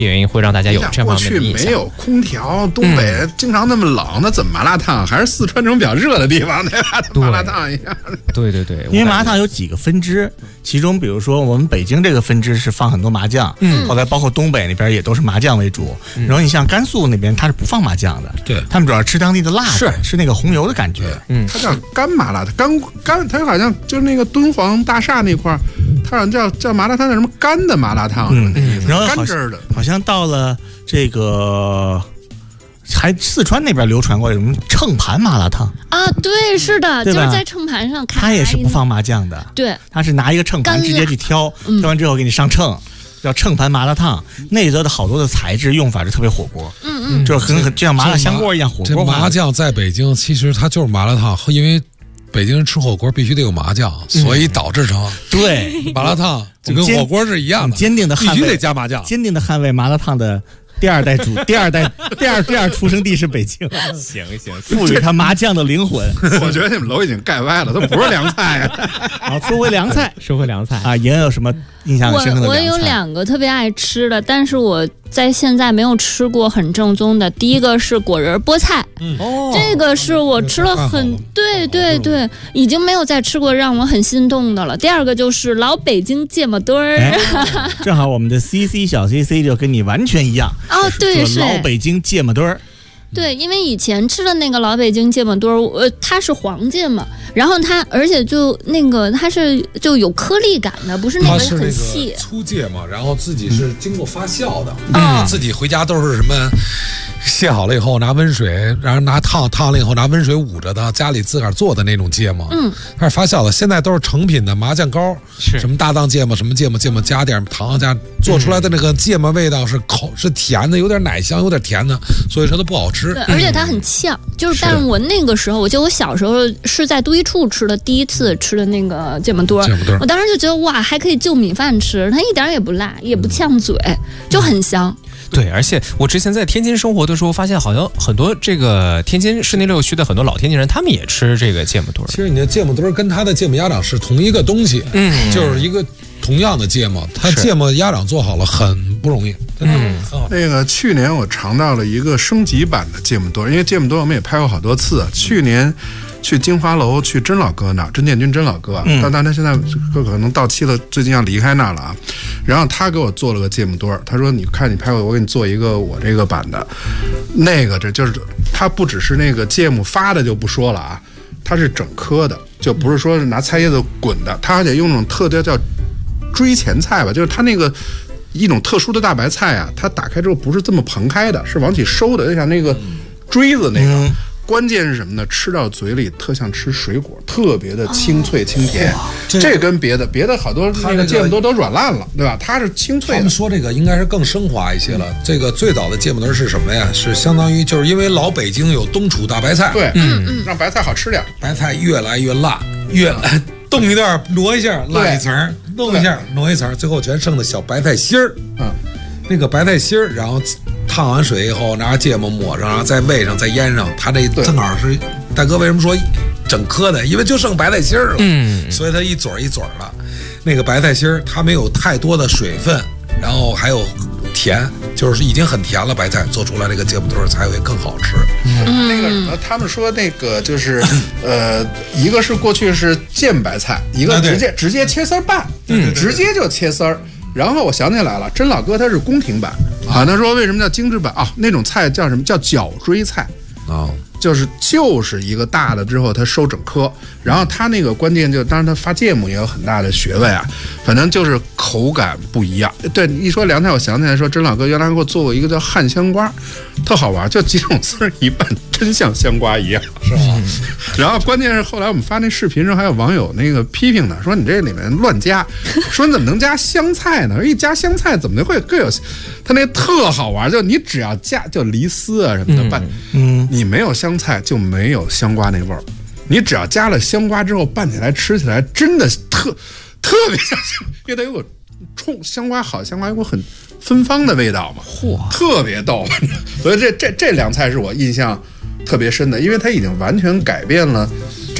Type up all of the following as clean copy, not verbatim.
原因会让大家有这方面的印象。 过去没有空调，东北经常那么冷，那怎么麻辣烫？还是四川这种比较热的地方，对吧？麻辣烫一样。 对， 因为麻辣烫有几个分支，其中比如说我们北京这个分支是放很多麻酱，后来包括东北那边也都是麻酱为主，然后你像甘肃那边它是不放麻酱的， 对， 他们主要吃当地的辣的，吃那个红油的感觉， 它叫干麻辣烫，干，它好像就是那个敦煌大厦那块儿，它好像叫麻辣烫，叫什么干的麻辣烫， 然后干汁儿的， 好像到了这个。还四川那边流传过什么秤盘麻辣烫啊？对，是的，就是在秤盘上看。 它也是不放麻酱的， 对， 它是拿一个秤盘直接去挑，挑完之后给你上秤，叫秤盘麻辣烫。内则的好多的材质用法是特别火锅，就是很就像麻辣香锅一样火锅。 这麻酱在北京其实它就是麻辣烫，因为北京人吃火锅必须得有麻酱，所以导致成对麻辣烫就跟火锅是一样的， 坚定的捍卫， 必须得加麻酱， 坚定的捍卫麻辣烫的。第二出生地是北京， 行， 赋予它麻酱的灵魂。 我觉得你们楼已经盖歪了，都不是凉菜啊。 好，说回凉菜啊，莹有什么印象深刻的凉菜？ 我有2个特别爱吃的，但是我在现在没有吃过很正宗的。第一个是果仁菠菜，这个是我吃了对，已经没有再吃过让我很心动的了。第二个就是老北京芥末墩儿， 正好我们的 CC 小 CC 就跟你完全一样。 哦，对，是老北京芥末墩儿。 对，因为以前吃的那个老北京芥末墩儿，它是黄芥末，然后而且就那个它是就有颗粒感的，不是那个很细粗芥末，然后自己是经过发酵的，自己回家都是什么卸好了以后拿温水，然后拿烫了以后拿温水捂着的，家里自个儿做的那种芥末，它是发酵的。现在都是成品的麻酱膏，什么大当芥末，什么芥末加点糖加做出来的那个芥末味道是甜的，有点奶香，有点甜的，所以说它不好吃。 对，而且它很呛，但是我那个时候，我记得我小时候是在都一处吃的第一次吃的那个芥末墩儿，我当时就觉得哇，还可以就米饭吃，它一点也不辣，也不呛嘴，就很香。 对，而且我之前在天津生活的时候，发现好像很多这个天津市内6区的很多老天津人，他们也吃这个芥末墩儿。 其实你的芥末墩儿跟它的芥末鸭掌是同一个东西，就是一个同样的芥末，它芥末鸭掌做好了很不容易，真的很好。 那个去年我尝到了一个升级版的芥末墩儿，因为芥末墩儿我们也拍过好多次，去年去金华楼去甄老哥那儿，甄建军甄老哥，但他现在可能到期了，最近要离开那儿了啊。然后他给我做了个芥末墩儿，他说：“你看你拍过，我给你做一个我这个版的。”那个这就是他不只是那个芥末发的就不说了啊，它是整颗的，就不是说是拿菜叶子滚的，他而且用那种特调叫锥前菜吧，就是他那个一种特殊的大白菜啊，它打开之后不是这么蓬开的，是往起收的，就像那个锥子那个。关键是什么呢？吃到嘴里特像吃水果，特别的清脆清甜。这跟别的好多那个芥末都软烂了，对吧？它是清脆的。 他们说这个应该是更升华一些了。这个最早的芥末墩是什么呀？是相当于就是因为老北京有冬储大白菜， 对，让白菜好吃点， 白菜越来越辣，动一段挪一下，辣一层，动一下挪一层，最后全剩的小白菜心儿。那个白菜心儿，然后烫完水以后拿芥末抹上，然后再煨上，再腌上。它这正好是大哥为什么说整颗的？因为就剩白菜心儿了，所以它一嘴一嘴的。那个白菜心儿它没有太多的水分，然后还有甜，就是已经很甜了。白菜做出来这个芥末墩才会更好吃。 那个什么，他们说那个就是一个是过去是见白菜，一个直接切丝拌，直接就切丝儿。然后我想起来了，甄老哥他是宫廷版啊。他说为什么叫精致版啊？那种菜叫什么？叫角锥菜啊，就是一个大的之后他收整颗，然后他那个关键就当然他发芥末也有很大的学问啊，反正就是口感不一样。对，一说凉菜我想起来说甄老哥原来给我做过一个叫汉香瓜，特好玩，就几种丝儿一拌，真像香瓜一样，是吧？然后关键是后来我们发那视频上还有网友那个批评呢，说你这里面乱加，说你怎么能加香菜呢？一加香菜怎么会更有？他那特好玩，就你只要加就梨丝啊什么的拌，你没有香菜就没有香瓜那味儿。你只要加了香瓜之后拌起来吃起来真的特别像香，因为它有个香瓜好，香瓜有个很芬芳的味道嘛，特别逗。所以这凉菜是我印象特别深的，因为它已经完全改变了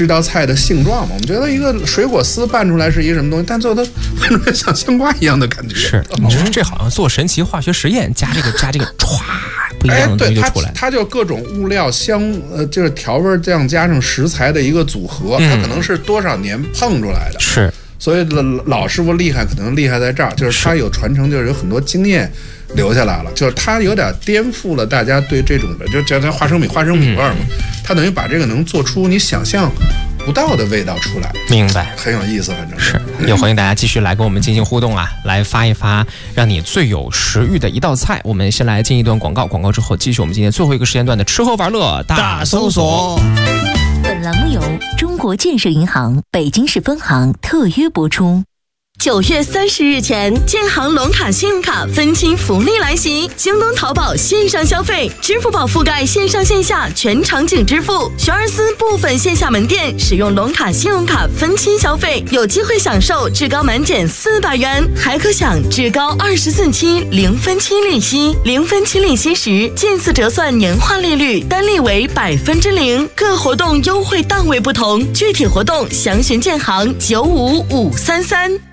这道菜的性状嘛。我们觉得一个水果丝拌出来是一个什么东西，但最后它拌出来像香瓜一样的感觉。 是，你说这好像做神奇化学实验，加这个歘，不一样的东西就出来了。 它就各种物料就是调味酱加上食材的一个组合，它可能是多少年碰出来的。 是。 所以老师傅厉害，可能厉害在这儿，就是他有传承，就是有很多经验留下来了，就是他有点颠覆了大家对这种的，就叫它花生米味嘛，他等于把这个能做出你想象不到的味道出来。 明白， 很有意思，反正是。也欢迎大家继续来跟我们进行互动啊，来发一发让你最有食欲的一道菜。我们先来进一段广告，广告之后继续我们今天最后一个时间段的吃喝玩乐大搜索。 本栏目由中国建设银行北京市分行特约播出。9月30日前，建行龙卡信用卡分期福利来袭，京东、淘宝线上消费，支付宝覆盖线上线下全场景支付，学而思部分线下门店使用龙卡信用卡分期消费，有机会享受至高满减400元，还可享至高24期0分期利息，0分期利息时近次折算年化利率单利为0%，各活动优惠档位不同，具体活动详询建行95533。